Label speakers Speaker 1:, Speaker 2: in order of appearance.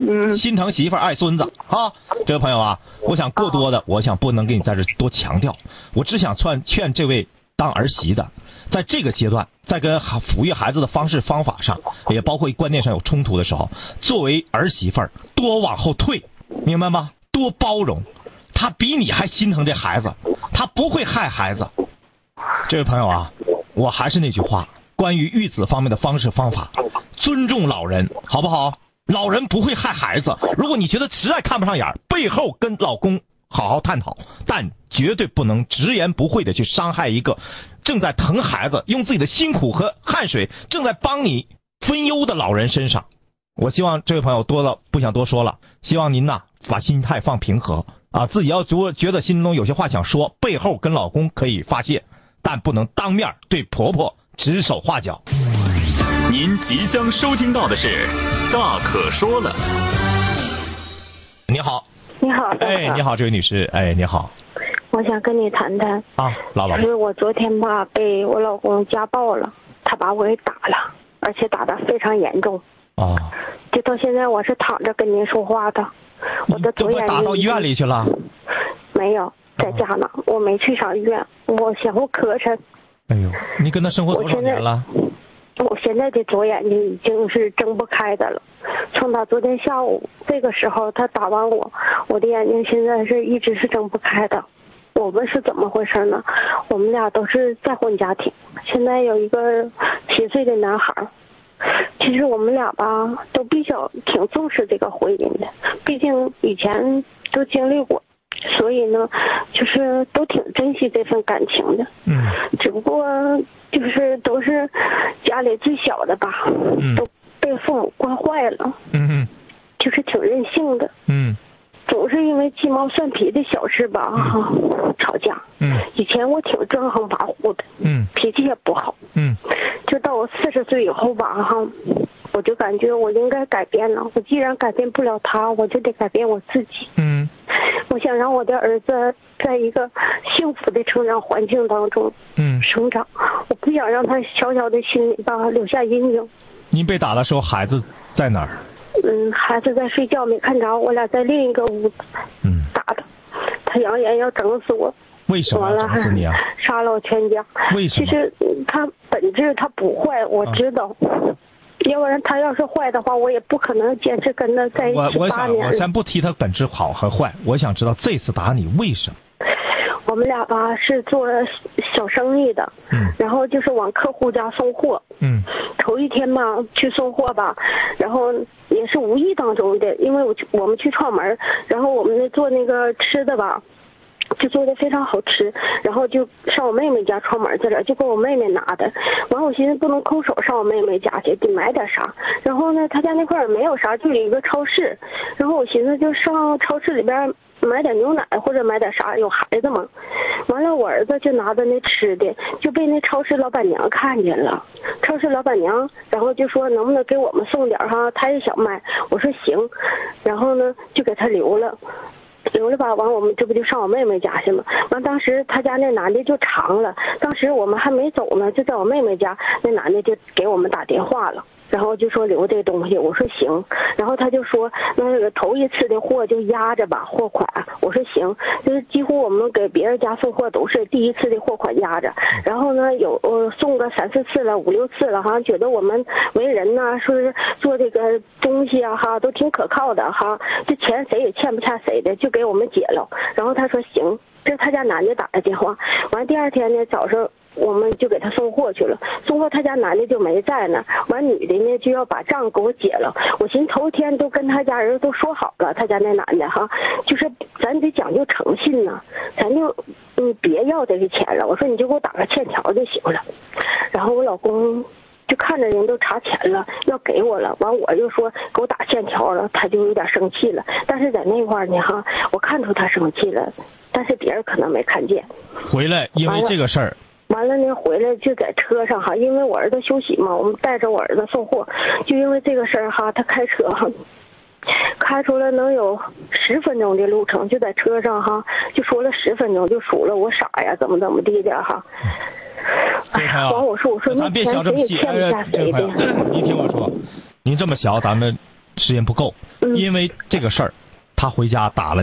Speaker 1: 心疼媳妇儿爱孙子啊。这位朋友啊，我想过多的，我想不能给你在这多强调，我只想劝这位当儿媳的，在这个阶段，在跟抚育孩子的方式方法上，也包括观念上有冲突的时候，作为儿媳妇儿多往后退，明白吗？多包容，他比你还心疼这孩子，他不会害孩子。这位朋友啊，我还是那句话，关于育子方面的方式方法，尊重老人，好不好？老人不会害孩子，如果你觉得实在看不上眼，背后跟老公好好探讨，但绝对不能直言不讳的去伤害一个正在疼孩子，用自己的辛苦和汗水正在帮你分忧的老人身上。我希望这位朋友多了不想多说了，希望您呐把心态放平和啊，自己要觉得心中有些话想说，背后跟老公可以发泄，但不能当面对婆婆指手画脚。
Speaker 2: 您即将收听到的是大可说了。
Speaker 1: 你好。
Speaker 3: 你好，
Speaker 1: 哎，你好，这位女士，哎，你好。
Speaker 3: 我想跟你谈谈
Speaker 1: 啊，老板。
Speaker 3: 就是我昨天吧被我老公家暴了，他把我给打了，而且打得非常严重。
Speaker 1: 啊。
Speaker 3: 就到现在我是躺着跟您说话的，我的左眼睛
Speaker 1: 打到医院里去了？
Speaker 3: 没有，在家呢，我没去上医院，我嫌我磕碜。
Speaker 1: 哎呦，你跟他生活多少年了？
Speaker 3: 我现在的左眼睛已经是睁不开的了，从他昨天下午这个时候他打完我的眼睛现在是一直是睁不开的。我们是怎么回事呢？我们俩都是再婚家庭，现在有一个7岁的男孩。其实我们俩吧都比较挺重视这个婚姻的，毕竟以前都经历过，所以呢就是都挺珍惜这份感情的。只不过就是都是家里最小的吧，都被父母惯坏了。就是挺任性的。总是因为鸡毛蒜皮的小事吧吵架。以前我挺专横跋扈的。脾气也不好。就到我40岁以后吧我就感觉我应该改变了。我既然改变不了他，我就得改变我自己。我想让我的儿子在一个幸福的成长环境当中生长。我不想让他小小的心里吧留下阴影。
Speaker 1: 您被打的时候孩子在哪儿？
Speaker 3: 孩子在睡觉没看着，我俩在另一个屋子打的。他扬言要整死我。
Speaker 1: 为什么要整死你啊？
Speaker 3: 杀了我全家。
Speaker 1: 为什么？
Speaker 3: 其实他本质他不坏，我知道。要不然他要是坏的话，我也不可能坚持跟他在一起8年。
Speaker 1: 我先不提他本质好和坏，我想知道这次打你为什么？
Speaker 3: 我们俩吧是做小生意的。然后就是往客户家送货。头一天吧去送货吧，然后也是无意当中的，因为我们去串门，然后我们做那个吃的吧就做的非常好吃，然后就上我妹妹家串门去了，就给我妹妹拿的。完我寻思不能空手上我妹妹家去，得买点啥。然后呢她家那块也没有啥，就有一个超市，然后我寻思就上超市里边买点牛奶或者买点啥，有孩子嘛。完了我儿子就拿着那吃的，就被那超市老板娘看见了。超市老板娘然后就说能不能给我们送点他也想买。我说行，然后呢就给他留了吧。完我们这不就上我妹妹家去嘛。完当时他家那男的就长了，当时我们还没走呢，就在我妹妹家，那男的就给我们打电话了，然后就说留这东西。我说行，然后他就说那个头一次的货就压着吧货款。我说行，就是几乎我们给别人家送货都是第一次的货款压着，然后呢有送个3、4次了5、6次了觉得我们为人呢说是做这个东西都挺可靠的这钱谁也欠不下谁的，就给我们结了。然后他说行，这是他家男的打的电话。完第2天呢早上我们就给他送货去了，送货他家男的就没在呢，完女的呢就要把账给我结了。我寻思头天都跟他家人都说好了，他家那男的就是咱得讲究诚信呢，咱就别要这个钱了。我说你就给我打个欠条就行了。然后我老公就看着人都查钱了要给我了，完我就说给我打欠条了，他就有点生气了。但是在那块呢我看出他生气了，但是别人可能没看见。
Speaker 1: 回来因为这个事儿
Speaker 3: 完了呢回来就在车上因为我儿子休息嘛，我们带着我儿子送货，就因为这个事儿他开车开出来能有10分钟的路程，就在车上就说了10分钟，就数了我傻呀怎么地的完我说那钱谁也欠不下谁的。
Speaker 1: 您听我说，您这么小咱们时间不够，因为这个事儿，他回家打了